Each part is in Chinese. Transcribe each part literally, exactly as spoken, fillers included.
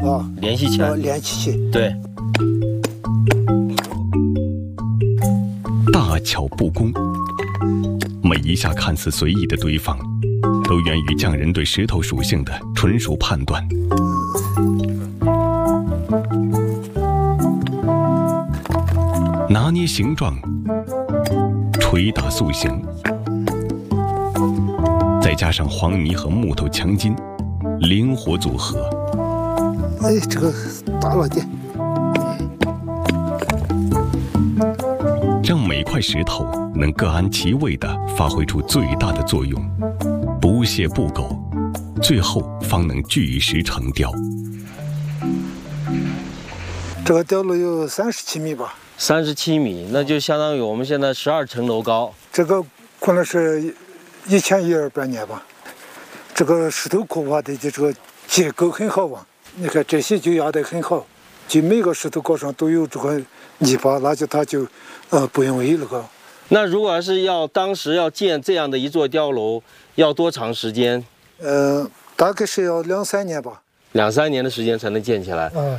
啊， 联系起来， 联系起。 对。 大巧不工，每一下看似随意的堆放，都源于匠人对石头属性的纯熟判断。拿捏形状，捶打塑形，再加上黄泥和木头强筋，灵活组合。 哎，这个大了点。 让每块石头能各安其位地发挥出最大的作用，不懈不苟，最后方能巨石成雕。 这个雕了有三十七米吧？ 三十七米，那就相当于我们现在十二层楼高。 这个可能是一千一二百年吧。这个石头刻画的这个结构很好啊，你看这些就压得很好，就每个石头壳上都有这个泥巴，那就它就呃不容易那个。 那如果要是要当时要建这样的一座碉楼，要多长时间？ 呃，大概是要两三年吧。 两三年的时间才能建起来。 嗯。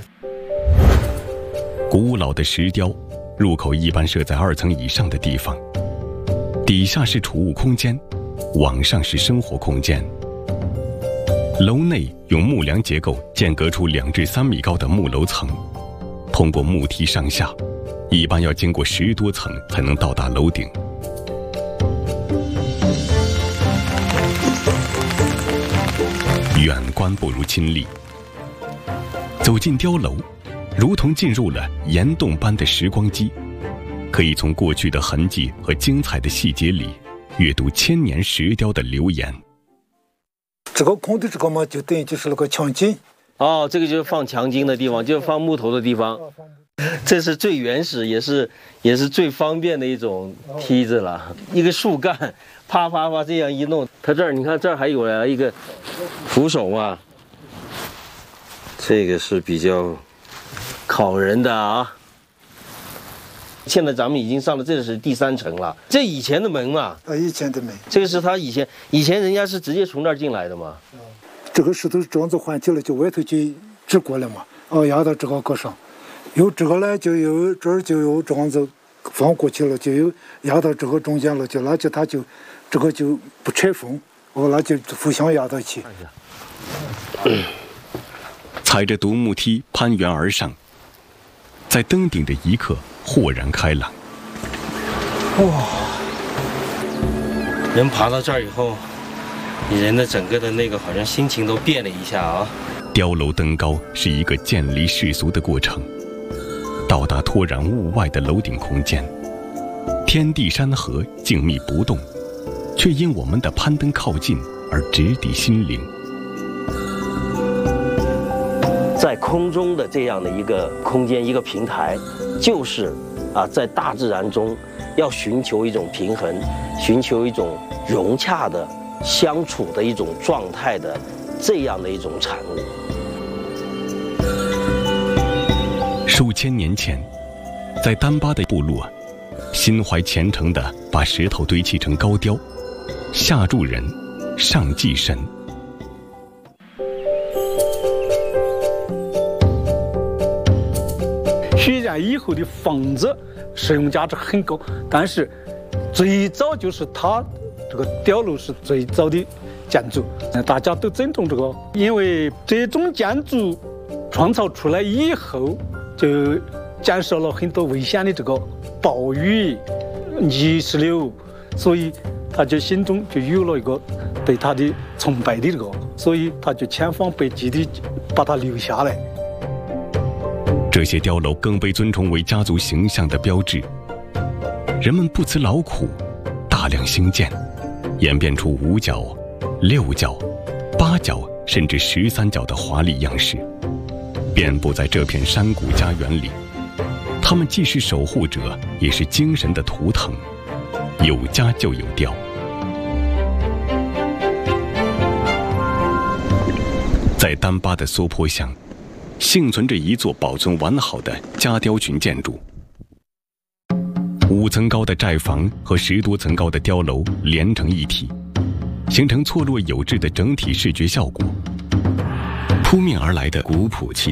古老的石雕，入口一般设在二层以上的地方，底下是储物空间，往上是生活空间。楼内用木梁结构间隔出两至三米高的木楼层，通过木梯上下，一般要经过十多层才能到达楼顶。远观不如亲历，走进碉楼，如同进入了岩洞般的时光机，可以从过去的痕迹和精彩的细节里阅读千年石雕的流言。 这个空的这个嘛，就等于就是那个墙筋。 哦，这个就是放墙筋的地方，就是放木头的地方。这是最原始，也是也是最方便的一种梯子了。一个树干，啪啪啪这样一弄，它这儿你看这儿还有了一个扶手嘛，这个是比较考人的啊。现在咱们已经上了，这是第三层了。这以前的门嘛， 啊，以前的门。 这个是他以前以前人家是直接从这儿进来的嘛。 这个石头这样子换起来，就外头就直过来嘛，哦，压到这个个上，有这个呢，就有这儿就有这样子放过去了，就有压到这个中间了，就那就它就这个就不拆缝，哦，那就互相压到一起。 踩着独木梯攀援而上，在登顶的一刻豁然开朗。 哇！人爬到这儿以后，你人的整个的那个好像心情都变了一下啊。 碉楼登高是一个渐离世俗的过程，到达脱然物外的楼顶空间，天地山河静谧不动，却因我们的攀登靠近而直抵心灵。 在空中的这样的一个空间，一个平台，就是啊，在大自然中要寻求一种平衡，寻求一种融洽的相处的一种状态的这样的一种产物。 数千年前，在丹巴的部落，心怀虔诚地把石头堆砌成高雕，下助人，上祭神。 虽然以后的房子实用价值很高，但是最早就是它这个碉楼是最早的建筑，大家都尊重这个，因为这种建筑创造出来以后，就减少了很多危险的这个暴雨、泥石流，所以他就心中就有了一个对他的崇拜的这个，所以他就千方百计的把它留下来。 这些碉楼更被尊崇为家族形象的标志，人们不辞劳苦，大量兴建，演变出五角、六角、八角甚至十三角的华丽样式，遍布在这片山谷家园里。他们既是守护者，也是精神的图腾。有家就有碉。在丹巴的梭坡乡，幸存着一座保存完好的家雕群建筑。五层高的寨房和十多层高的碉楼连成一体，形成错落有致的整体视觉效果。扑面而来的古朴气